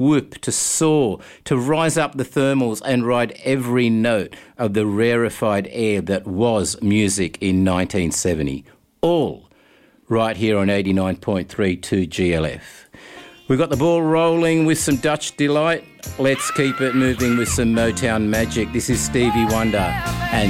whoop, to soar, to rise up the thermals and ride every note of the rarefied air that was music in 1970. All right here on 89.3 2GLF. We've got the ball rolling with some Dutch delight. Let's keep it moving with some Motown magic. This is Stevie Wonder and